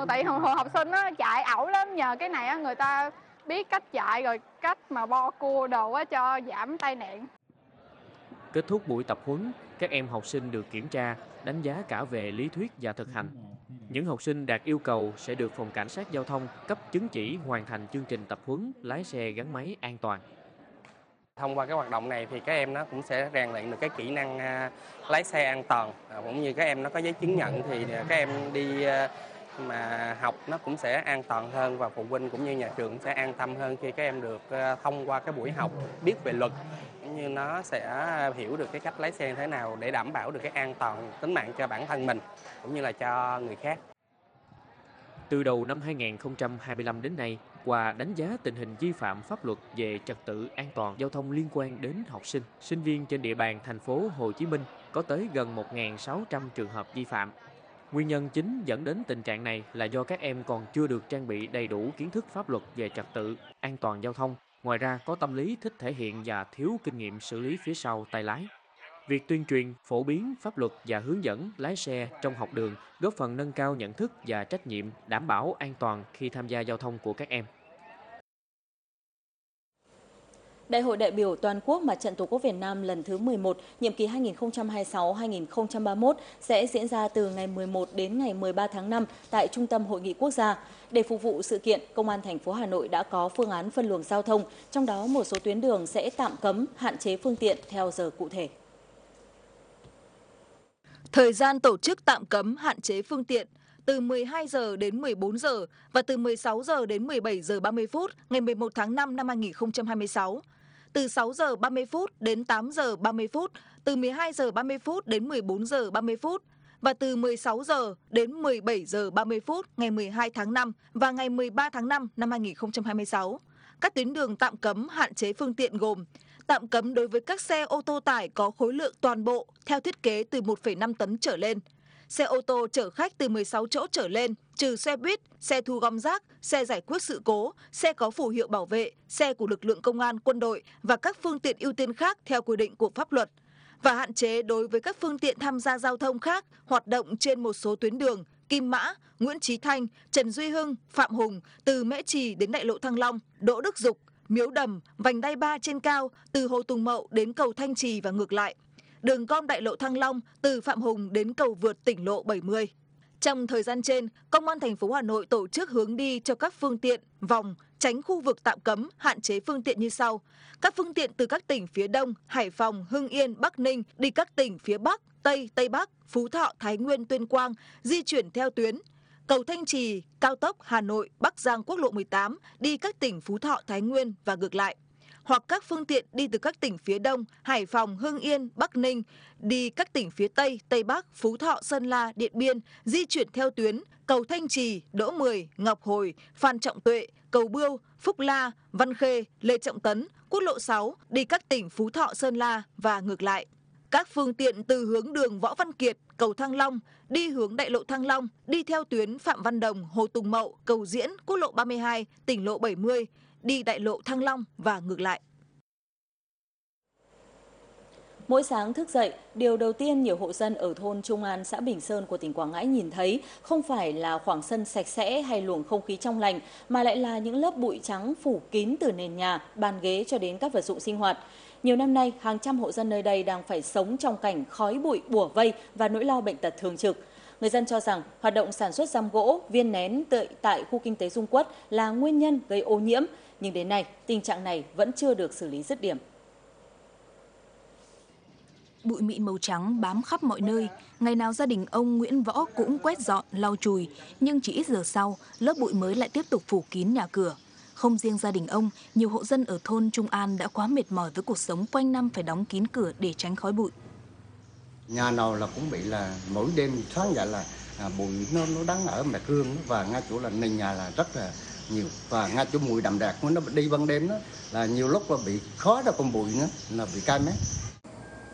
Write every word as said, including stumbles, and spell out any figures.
thường tại thường thường học sinh á chạy ẩu lắm, nhờ cái này á người ta biết cách chạy rồi cách mà bo cua đồ á cho giảm tai nạn. Kết thúc buổi tập huấn, các em học sinh được kiểm tra, đánh giá cả về lý thuyết và thực hành. Những học sinh đạt yêu cầu sẽ được Phòng Cảnh sát Giao thông cấp chứng chỉ hoàn thành chương trình tập huấn lái xe gắn máy an toàn. Thông qua cái hoạt động này thì các em nó cũng sẽ rèn luyện được cái kỹ năng à, lái xe an toàn, à, cũng như các em nó có giấy chứng nhận thì các em đi à, mà học nó cũng sẽ an toàn hơn, và phụ huynh cũng như nhà trường sẽ an tâm hơn khi các em được à, thông qua cái buổi học biết về luật, cũng như nó sẽ hiểu được cái cách lái xe như thế nào để đảm bảo được cái an toàn tính mạng cho bản thân mình cũng như là cho người khác. Từ đầu năm hai nghìn không trăm hai mươi lăm đến nay, qua đánh giá tình hình vi phạm pháp luật về trật tự an toàn giao thông liên quan đến học sinh, sinh viên trên địa bàn thành phố Hồ Chí Minh có tới gần một nghìn sáu trăm trường hợp vi phạm. Nguyên nhân chính dẫn đến tình trạng này là do các em còn chưa được trang bị đầy đủ kiến thức pháp luật về trật tự an toàn giao thông. Ngoài ra, có tâm lý thích thể hiện và thiếu kinh nghiệm xử lý phía sau tay lái. Việc tuyên truyền, phổ biến pháp luật và hướng dẫn lái xe trong học đường góp phần nâng cao nhận thức và trách nhiệm, đảm bảo an toàn khi tham gia giao thông của các em. Đại hội đại biểu toàn quốc Mặt trận Tổ quốc Việt Nam lần thứ mười một, nhiệm kỳ hai nghìn không trăm hai mươi sáu đến hai nghìn không trăm ba mươi mốt sẽ diễn ra từ ngày mười một đến ngày mười ba tháng năm tại Trung tâm Hội nghị Quốc gia. Để phục vụ sự kiện, Công an thành phố Hà Nội đã có phương án phân luồng giao thông, trong đó một số tuyến đường sẽ tạm cấm, hạn chế phương tiện theo giờ cụ thể. Thời gian tổ chức tạm cấm, hạn chế phương tiện từ mười hai giờ đến mười bốn giờ và từ mười sáu giờ đến mười bảy giờ ba mươi phút ngày mười một tháng năm năm hai nghìn không trăm hai mươi sáu. Từ sáu giờ ba mươi phút đến tám giờ ba mươi phút, từ mười hai giờ ba mươi phút đến mười bốn giờ ba mươi phút và từ mười sáu giờ đến mười bảy giờ ba mươi phút ngày mười hai tháng năm và ngày mười ba tháng năm năm hai nghìn không trăm hai mươi sáu. Các tuyến đường tạm cấm, hạn chế phương tiện gồm: tạm cấm đối với các xe ô tô tải có khối lượng toàn bộ theo thiết kế từ một phẩy năm tấn trở lên, xe ô tô chở khách từ mười sáu chỗ trở lên, trừ xe buýt, xe thu gom rác, xe giải quyết sự cố, xe có phù hiệu bảo vệ, xe của lực lượng công an, quân đội và các phương tiện ưu tiên khác theo quy định của pháp luật, và hạn chế đối với các phương tiện tham gia giao thông khác hoạt động trên một số tuyến đường Kim Mã, Nguyễn Chí Thanh, Trần Duy Hưng, Phạm Hùng từ Mễ Trì đến đại lộ Thăng Long, Đỗ Đức Dục, Miếu Đầm, vành đai ba trên cao từ Hồ Tùng Mậu đến cầu Thanh Trì và ngược lại, đường gom đại lộ Thăng Long từ Phạm Hùng đến cầu vượt tỉnh lộ bảy mươi. Trong thời gian trên, Công an thành phố Hà Nội tổ chức hướng đi cho các phương tiện vòng tránh khu vực tạm cấm, hạn chế phương tiện như sau: các phương tiện từ các tỉnh phía Đông, Hải Phòng, Hưng Yên, Bắc Ninh đi các tỉnh phía Bắc, Tây, Tây Bắc, Phú Thọ, Thái Nguyên, Tuyên Quang di chuyển theo tuyến cầu Thanh Trì, cao tốc Hà Nội, Bắc Giang, quốc lộ mười tám đi các tỉnh Phú Thọ, Thái Nguyên và ngược lại, hoặc các phương tiện đi từ các tỉnh phía Đông, Hải Phòng, Hưng Yên, Bắc Ninh đi các tỉnh phía Tây, Tây Bắc, Phú Thọ, Sơn La, Điện Biên di chuyển theo tuyến cầu Thanh Trì, Đỗ Mười, Ngọc Hồi, Phan Trọng Tuệ, cầu Bươu, Phúc La, Văn Khê, Lê Trọng Tấn, quốc lộ sáu đi các tỉnh Phú Thọ, Sơn La và ngược lại. Các phương tiện từ hướng đường Võ Văn Kiệt, cầu Thăng Long đi hướng đại lộ Thăng Long đi theo tuyến Phạm Văn Đồng, Hồ Tùng Mậu, cầu Diễn, quốc lộ ba mươi hai, tỉnh lộ bảy mươi đi đại lộ Thăng Long và ngược lại. Mỗi sáng thức dậy, điều đầu tiên nhiều hộ dân ở thôn Trung An, xã Bình Sơn của tỉnh Quảng Ngãi nhìn thấy không phải là khoảng sân sạch sẽ hay luồng không khí trong lành, mà lại là những lớp bụi trắng phủ kín từ nền nhà, bàn ghế cho đến các vật dụng sinh hoạt. Nhiều năm nay, hàng trăm hộ dân nơi đây đang phải sống trong cảnh khói bụi bủa vây và nỗi lo bệnh tật thường trực. Người dân cho rằng hoạt động sản xuất giam gỗ, viên nén tại khu kinh tế Dung Quất là nguyên nhân gây ô nhiễm, nhưng đến nay tình trạng này vẫn chưa được xử lý dứt điểm. Bụi mịn màu trắng bám khắp mọi nơi, ngày nào gia đình ông Nguyễn Võ cũng quét dọn, lau chùi, nhưng chỉ ít giờ sau, lớp bụi mới lại tiếp tục phủ kín nhà cửa. Không riêng gia đình ông, nhiều hộ dân ở thôn Trung An đã quá mệt mỏi với cuộc sống quanh năm phải đóng kín cửa để tránh khói bụi. Nhà nào là cũng bị là mỗi đêm thoáng dậy là à, bụi nó nó đắng ở mặt gương, và ngay chỗ là nền nhà là rất là nhiều, và ngay chỗ mùi đậm đặc nó đi ban đêm đó là nhiều lúc là bị khói ra con bụi nữa là bị cay mét.